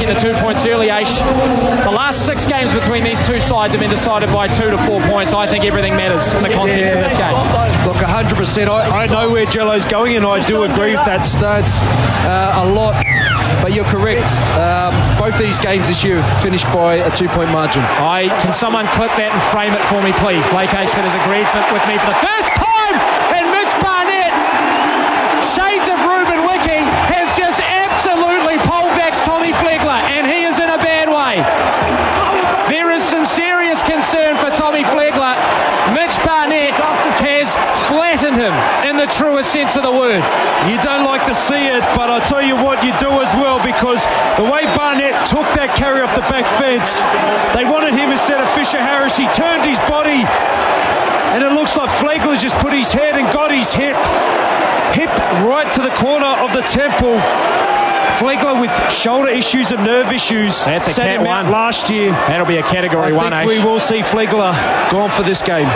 getting the 2 points early, Aish. The last 6 games between these two sides have been decided by 2 to 4 points. I think everything matters in the context of this game. Look, 100%. I know where Jello's going, and I do agree with that stance a lot. But you're correct. Both these games this year have finished by a 2-point margin. Can someone clip that and frame it for me, please? Blake Ayshford has agreed with me for the first time, and Mitch Barnett, shades of Ruben Wiki, has just absolutely pole-vaxed Tommy Flegler, and he is in a bad way. There is some serious concern for Tommy Flegler. Mitch Barnett has flattened him in the truest sense of the word. You don't like to see it, but I'll tell you what, you do as well, because the way Barnett took that carry off the back fence, they wanted him instead of Fisher Harris. He turned his body, and it looks like Flegler just put his head and got his hip right to the corner of the temple. Flegler with shoulder issues and nerve issues. That's a Cat 1 last year. That'll be a category 1. I think we will see Flegler gone for this game.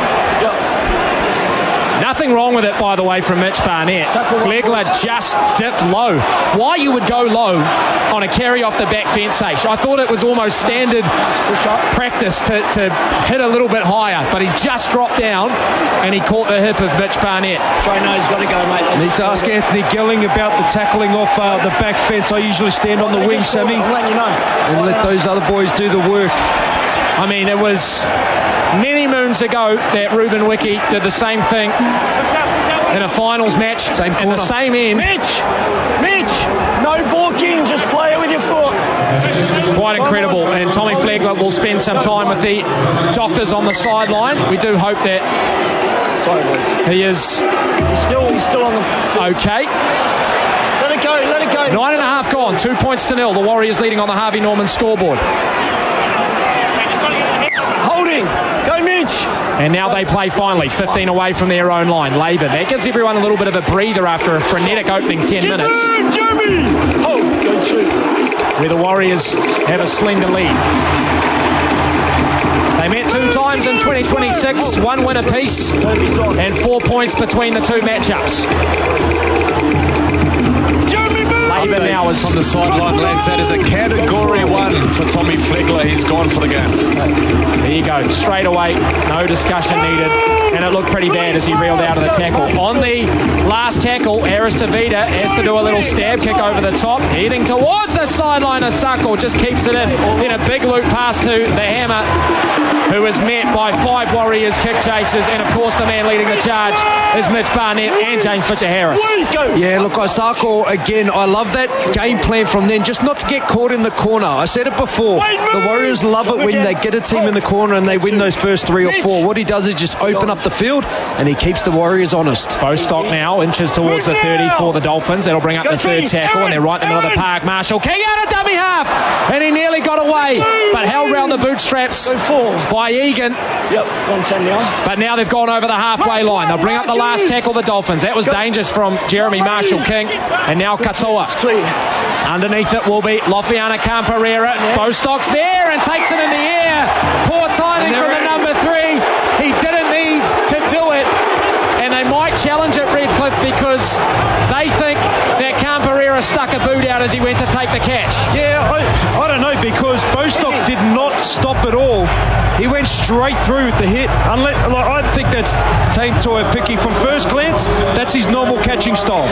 Nothing wrong with it, by the way, from Mitch Barnett. Flegler just dipped low. Why you would go low on a carry off the back fence, Aish? I thought it was almost standard practice to hit a little bit higher, but he just dropped down and he caught the hip of Mitch Barnett. He's got to go, mate. I need to ask Anthony Gilling about the tackling off the back fence. I usually stand on the wing, Sammy, and let those other boys do the work. I mean, it was many moons ago that Ruben Wiki did the same thing in a finals match in the same end. Mitch, no balking, just play it with your foot. Quite incredible, and Tommy Flegler will spend some time with the doctors on the sideline. We do hope that he is He's still on the... okay. Let it go. 9.5 gone, 2 points to 0. The Warriors leading on the Harvey Norman scoreboard. Holding. Go, Mitch. And now they play finally, 15 away from their own line. Labour. That gives everyone a little bit of a breather after a frenetic opening 10 minutes. Jeremy. Go to. Where the Warriors have a slender lead. They met 2 times in 2026, 1 win apiece, and 4 points between the 2 matchups. Labour now is from the sideline, lads. That is a category 1 for Tommy Flegler. He's gone for the game. There you go, straight away, no discussion needed, and it looked pretty bad as he reeled out of the tackle. On the last tackle, Aristotavita has to do a little stab kick over the top, heading towards the sideline. Asako just keeps it in. Then a big loop pass to the Hammer, who is met by 5 Warriors kick chasers, and of course the man leading the charge is Mitch Barnett and James Fisher Harris. Yeah, look, Asako again, I love that game plan from then, just not to get caught in the corner. I said it before, the Warriors love it when they get a team in the corner and they win those first 3 or 4. What he does is just open up the field and he keeps the Warriors honest. Bostock now inches towards the 30 for the Dolphins. That'll bring up the 3rd tackle, and they're right in the middle of the park. Marshall king out of dummy half, and he nearly got away, but held round the bootstraps by Egan. Gone 10 now. But now they've gone over the halfway line. They'll bring up the last tackle, the Dolphins. That was dangerous from Jeremy Marshall King, and now Katoa. Underneath it will be Lofiana Camparera. Bostock's there and takes it in the air. Poor timing from the number 3. He didn't need to do it, and they might challenge it, Redcliffe, because they think that Camparera stuck a boot out as he went to take the catch. Yeah, I don't know, because Bostock did not stop at all. He went straight through with the hit. I think that's Tane Toa-Piki from first glance. That's his normal catching style.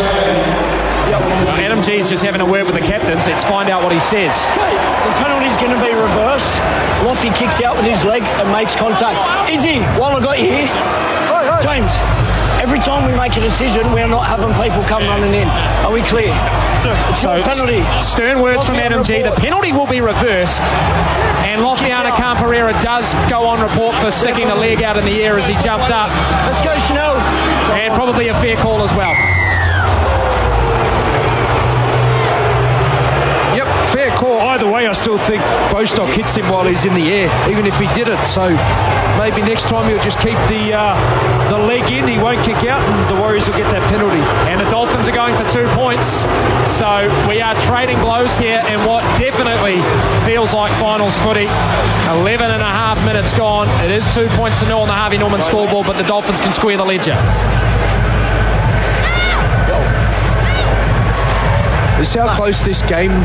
Adam G's just having a word with the captains. Let's find out what he says. The penalty's going to be reversed. Loffy kicks out with his leg and makes contact. Izzy, while I got you here, James, every time we make a decision, we're not having people come running in. Are we clear? So, penalty. Stern words from Adam G. The penalty will be reversed, and Lofiana Camparera does go on report for sticking the leg out in the air as he jumped up. Let's go, Chanel. And probably a fair call as well. Fair call. Either way, I still think Bostock hits him while he's in the air, even if he didn't. So maybe next time he'll just keep the leg in. He won't kick out, and the Warriors will get that penalty. And the Dolphins are going for 2 points. So we are trading blows here in what definitely feels like finals footy. 11 and a half minutes gone. It is 2 points to 0 on the Harvey Norman scoreboard, but the Dolphins can square the ledger. This is how close this game